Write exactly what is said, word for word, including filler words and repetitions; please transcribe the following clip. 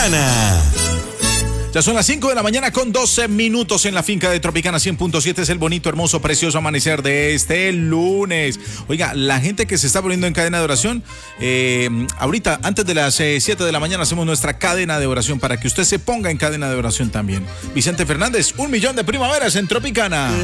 Tropicana. Ya son las cinco de la mañana con doce minutos en la finca de Tropicana cien punto siete. Es el bonito, hermoso, precioso amanecer de este lunes. Oiga, la gente que se está poniendo en cadena de oración, eh, ahorita, antes de las eh, siete de la mañana, hacemos nuestra cadena de oración para que usted se ponga en cadena de oración también. Vicente Fernández, un millón de primaveras en Tropicana.